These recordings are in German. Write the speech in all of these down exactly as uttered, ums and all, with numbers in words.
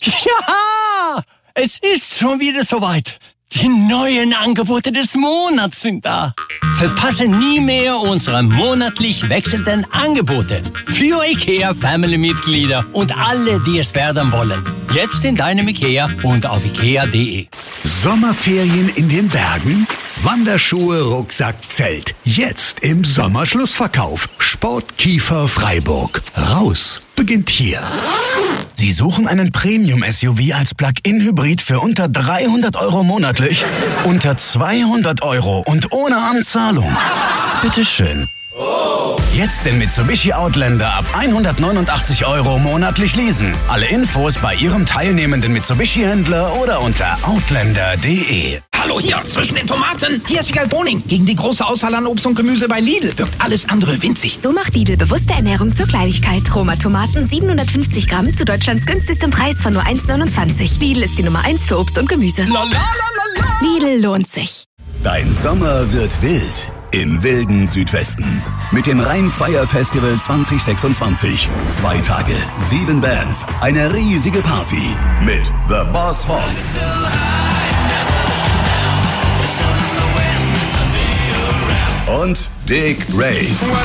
Ja, es ist schon wieder soweit. Die neuen Angebote des Monats sind da. Verpasse nie mehr unsere monatlich wechselnden Angebote. Für IKEA Family-Mitglieder und alle, die es werden wollen. Jetzt in deinem IKEA und auf ikea punkt de. Sommerferien in den Bergen? Wanderschuhe, Rucksack, Zelt. Jetzt im Sommerschlussverkauf. Sportkiefer Freiburg. Raus beginnt hier. Sie suchen einen Premium-S U V als Plug-in-Hybrid für unter dreihundert Euro monatlich? Unter zweihundert Euro und ohne Anzahlung? Bitteschön. Jetzt den Mitsubishi Outlander ab hundertneunundachtzig Euro monatlich leasen. Alle Infos bei Ihrem teilnehmenden Mitsubishi-Händler oder unter outlander punkt de. Hallo hier, zwischen den Tomaten. Hier ist Wiegald Boning. Gegen die große Auswahl an Obst und Gemüse bei Lidl wirkt alles andere winzig. So macht Lidl bewusste Ernährung zur Kleinigkeit. Roma Tomaten siebenhundertfünfzig Gramm zu Deutschlands günstigstem Preis von nur eins neunundzwanzig. Lidl ist die Nummer eins für Obst und Gemüse. La, la, la, la, la. Lidl lohnt sich. Dein Sommer wird wild im wilden Südwesten. Mit dem Rheinfire Festival zwanzig sechsundzwanzig. Zwei Tage, sieben Bands, eine riesige Party mit The Boss Hoss und Dick Rave.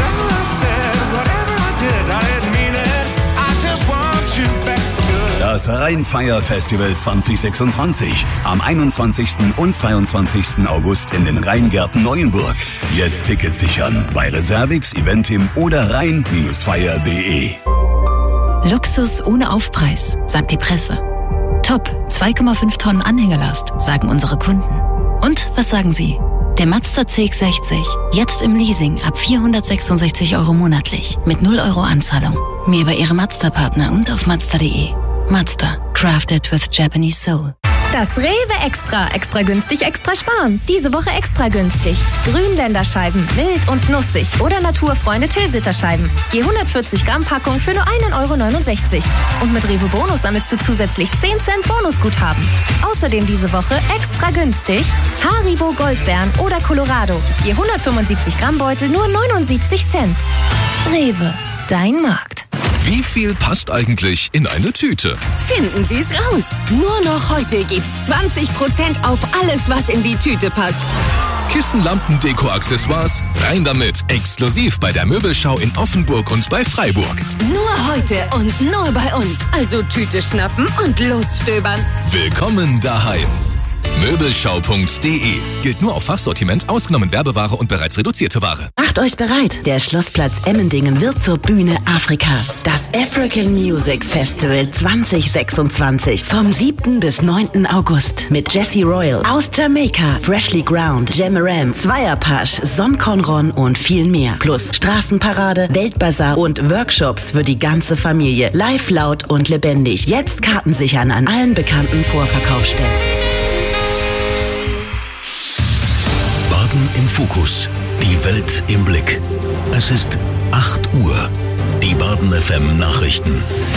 Das Rheinfire Festival zwanzig sechsundzwanzig. Am einundzwanzigsten und zweiundzwanzigsten August in den Rheingärten Neuenburg. Jetzt Tickets sichern bei Reservix, Eventim oder rhein Fire punkt de. Luxus ohne Aufpreis, sagt die Presse. Top, zwei Komma fünf Tonnen Anhängerlast, sagen unsere Kunden. Und was sagen Sie? Der Mazda C X sechzig, jetzt im Leasing ab vierhundertsechsundsechzig Euro monatlich, mit null Euro Anzahlung. Mehr bei Ihrem Mazda-Partner und auf mazda punkt de. Mazda, crafted with Japanese soul. Das Rewe Extra. Extra günstig, extra sparen. Diese Woche extra günstig. Grünländerscheiben, mild und nussig. Oder Naturfreunde Tilsiterscheiben. Je hundertvierzig Gramm Packung für nur ein Euro neunundsechzig. Und mit Rewe Bonus sammelst du zusätzlich zehn Cent Bonusguthaben. Außerdem diese Woche extra günstig Haribo Goldbeeren oder Colorado. Je hundertfünfundsiebzig Gramm Beutel nur neunundsiebzig Cent. Rewe, dein Markt. Wie viel passt eigentlich in eine Tüte? Finden Sie es raus. Nur noch heute gibt's zwanzig Prozent auf alles, was in die Tüte passt. Kissen, Lampen, Deko, Accessoires, rein damit. Exklusiv bei der Möbelschau in Offenburg und bei Freiburg. Nur heute und nur bei uns. Also Tüte schnappen und losstöbern. Willkommen daheim. Möbelschau punkt de. Gilt nur auf Fachsortiment, ausgenommen Werbeware und bereits reduzierte Ware. Macht euch bereit. Der Schlossplatz Emmendingen wird zur Bühne Afrikas. Das African Music Festival zwanzig sechsundzwanzig. Vom siebten bis neunten August. Mit Jessie Royal aus Jamaika, Freshly Ground, Jamaram, Zweierpasch, Son Conron und viel mehr. Plus Straßenparade, Weltbazar und Workshops für die ganze Familie. Live, laut und lebendig. Jetzt Karten sichern an allen bekannten Vorverkaufsstellen. Im Fokus. Die Welt im Blick. Es ist acht Uhr. Die Baden F M Nachrichten.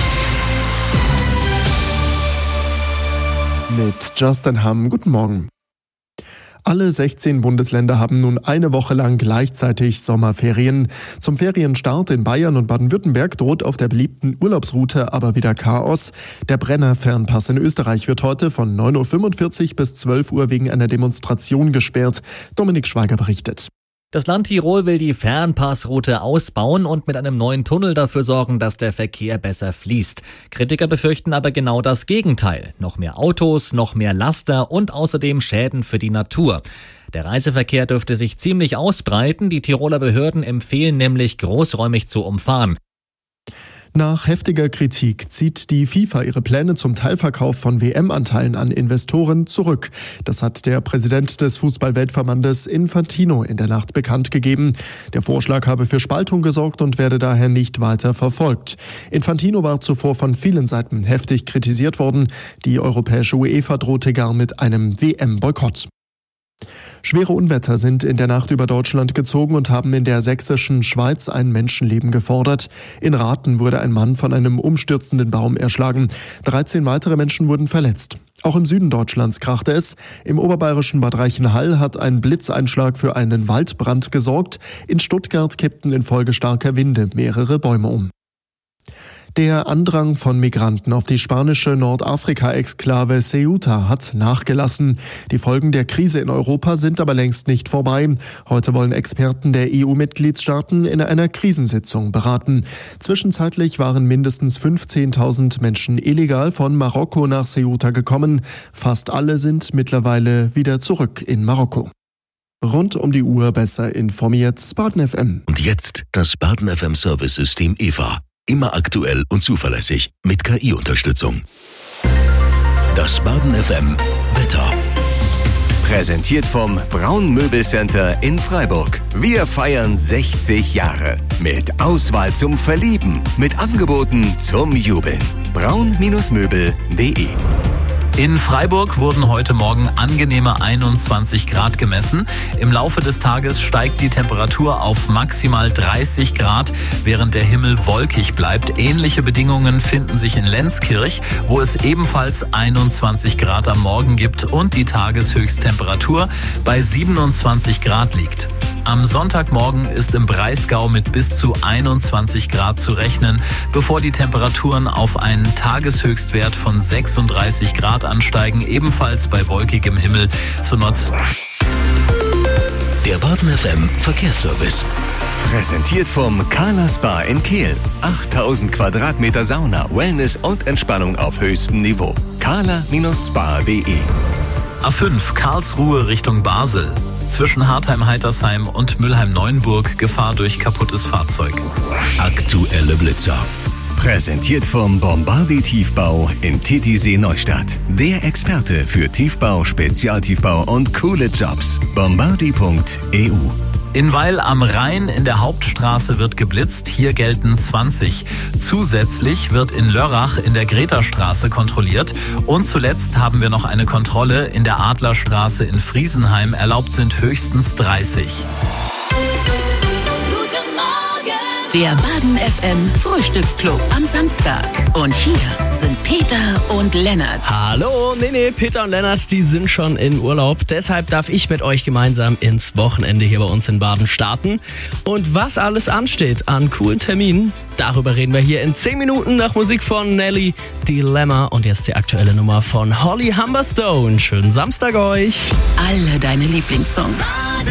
Mit Justin Hamm. Guten Morgen. Alle sechzehn Bundesländer haben nun eine Woche lang gleichzeitig Sommerferien. Zum Ferienstart in Bayern und Baden-Württemberg droht auf der beliebten Urlaubsroute aber wieder Chaos. Der Brenner-Fernpass in Österreich wird heute von neun Uhr fünfundvierzig bis zwölf Uhr wegen einer Demonstration gesperrt. Dominik Schweiger berichtet. Das Land Tirol will die Fernpassroute ausbauen und mit einem neuen Tunnel dafür sorgen, dass der Verkehr besser fließt. Kritiker befürchten aber genau das Gegenteil. Noch mehr Autos, noch mehr Laster und außerdem Schäden für die Natur. Der Reiseverkehr dürfte sich ziemlich ausbreiten. Die Tiroler Behörden empfehlen nämlich, großräumig zu umfahren. Nach heftiger Kritik zieht die FIFA ihre Pläne zum Teilverkauf von W M-Anteilen an Investoren zurück. Das hat der Präsident des Fußball-Weltverbandes Infantino in der Nacht bekannt gegeben. Der Vorschlag habe für Spaltung gesorgt und werde daher nicht weiter verfolgt. Infantino war zuvor von vielen Seiten heftig kritisiert worden. Die europäische UEFA drohte gar mit einem W M-Boykott. Schwere Unwetter sind in der Nacht über Deutschland gezogen und haben in der sächsischen Schweiz ein Menschenleben gefordert. In Rathen wurde ein Mann von einem umstürzenden Baum erschlagen. dreizehn weitere Menschen wurden verletzt. Auch im Süden Deutschlands krachte es. Im oberbayerischen Bad Reichenhall hat ein Blitzeinschlag für einen Waldbrand gesorgt. In Stuttgart kippten infolge starker Winde mehrere Bäume um. Der Andrang von Migranten auf die spanische Nordafrika-Exklave Ceuta hat nachgelassen. Die Folgen der Krise in Europa sind aber längst nicht vorbei. Heute wollen Experten der E U-Mitgliedstaaten in einer Krisensitzung beraten. Zwischenzeitlich waren mindestens fünfzehntausend Menschen illegal von Marokko nach Ceuta gekommen. Fast alle sind mittlerweile wieder zurück in Marokko. Rund um die Uhr besser informiert Baden F M. Und jetzt das Baden F M Service-System E V A. Immer aktuell und zuverlässig mit K I-Unterstützung. Das Baden F M Wetter. Präsentiert vom Braun Möbelcenter in Freiburg. Wir feiern sechzig Jahre. Mit Auswahl zum Verlieben. Mit Angeboten zum Jubeln. braun Möbel punkt de. In Freiburg wurden heute Morgen angenehme einundzwanzig Grad gemessen. Im Laufe des Tages steigt die Temperatur auf maximal dreißig Grad, während der Himmel wolkig bleibt. Ähnliche Bedingungen finden sich in Lenzkirch, wo es ebenfalls einundzwanzig Grad am Morgen gibt und die Tageshöchsttemperatur bei siebenundzwanzig Grad liegt. Am Sonntagmorgen ist im Breisgau mit bis zu einundzwanzig Grad zu rechnen, bevor die Temperaturen auf einen Tageshöchstwert von sechsunddreißig Grad ansteigen, ebenfalls bei wolkigem Himmel zur Nord. Der Baden F M Verkehrsservice. Präsentiert vom Carla Spa in Kehl. achttausend Quadratmeter Sauna, Wellness und Entspannung auf höchstem Niveau. carla Spa punkt de. A fünf Karlsruhe Richtung Basel. Zwischen Hartheim-Heitersheim und Mülheim-Neuenburg Gefahr durch kaputtes Fahrzeug. Aktuelle Blitzer. Präsentiert vom Bombardi Tiefbau in Titisee Neustadt. Der Experte für Tiefbau, Spezialtiefbau und coole Jobs. bombardi punkt e u. In Weil am Rhein in der Hauptstraße wird geblitzt, hier gelten zwanzig. Zusätzlich wird in Lörrach in der Gretastraße kontrolliert und zuletzt haben wir noch eine Kontrolle in der Adlerstraße in Friesenheim. Erlaubt sind höchstens dreißig. Der Baden F M Frühstücksclub am Samstag. Und hier sind Peter und Lennart. Hallo, nee, nee, Peter und Lennart, die sind schon in Urlaub. Deshalb darf ich mit euch gemeinsam ins Wochenende hier bei uns in Baden starten. Und was alles ansteht an coolen Terminen, darüber reden wir hier in zehn Minuten nach Musik von Nelly, Dilemma und jetzt die aktuelle Nummer von Holly Humberstone. Schönen Samstag euch. Alle deine Lieblingssongs.